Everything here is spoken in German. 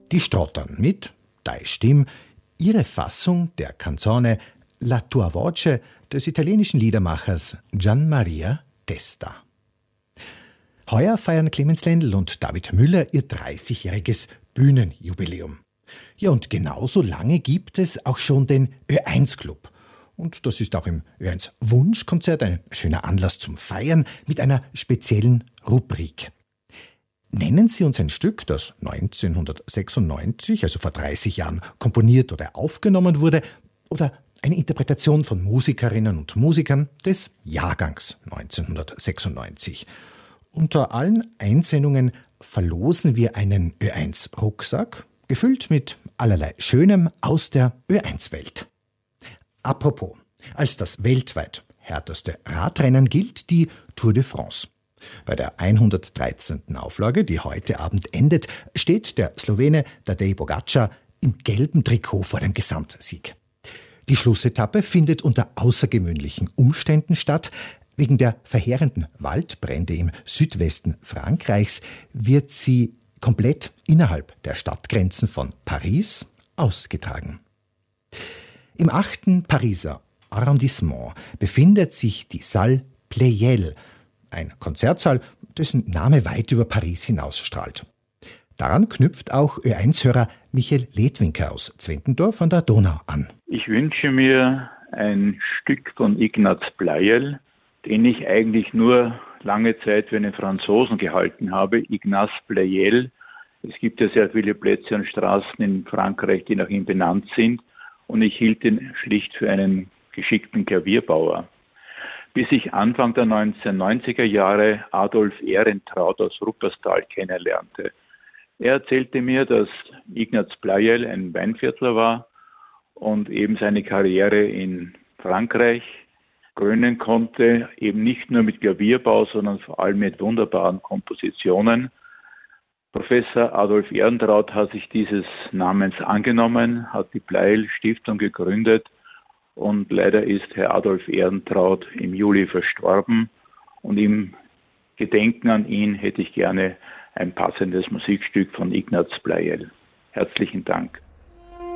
Die Strottern mit «Dei Stimm», ihre Fassung der Canzone La tua voce des italienischen Liedermachers Gian Maria Testa. Heuer feiern Clemens Lendl und David Müller ihr 30-jähriges Bühnenjubiläum. Ja, und genauso lange gibt es auch schon den Ö1-Club. Und das ist auch im Ö1 Wunschkonzert ein schöner Anlass zum Feiern mit einer speziellen Rubrik. Nennen Sie uns ein Stück, das 1996, also vor 30 Jahren, komponiert oder aufgenommen wurde, oder eine Interpretation von Musikerinnen und Musikern des Jahrgangs 1996. Unter allen Einsendungen verlosen wir einen Ö1-Rucksack, gefüllt mit allerlei Schönem aus der Ö1-Welt. Apropos, als das weltweit härteste Radrennen gilt die Tour de France. Bei der 113. Auflage, die heute Abend endet, steht der Slowene Tadej Pogačar im gelben Trikot vor dem Gesamtsieg. Die Schlussetappe findet unter außergewöhnlichen Umständen statt. Wegen der verheerenden Waldbrände im Südwesten Frankreichs wird sie komplett innerhalb der Stadtgrenzen von Paris ausgetragen. Im 8. Pariser Arrondissement befindet sich die Salle Pleyel, ein Konzertsaal, dessen Name weit über Paris hinausstrahlt. Daran knüpft auch Ö1-Hörer Michael Ledwinker aus Zwentendorf an der Donau an. Ich wünsche mir ein Stück von Ignaz Pleyel, den ich eigentlich nur lange Zeit für einen Franzosen gehalten habe, Ignaz Pleyel. Es gibt ja sehr viele Plätze und Straßen in Frankreich, die nach ihm benannt sind, und ich hielt ihn schlicht für einen geschickten Klavierbauer. Bis ich Anfang der 1990er Jahre Adolf Ehrentraut aus Rupperstal kennenlernte. Er erzählte mir, dass Ignaz Pleyel ein Weinviertler war und eben seine Karriere in Frankreich krönen konnte, eben nicht nur mit Klavierbau, sondern vor allem mit wunderbaren Kompositionen. Professor Adolf Ehrentraut hat sich dieses Namens angenommen, hat die Pleyel Stiftung gegründet. Und leider ist Herr Adolf Ehrentraut im Juli verstorben. Und im Gedenken an ihn hätte ich gerne ein passendes Musikstück von Ignaz Pleyel. Herzlichen Dank.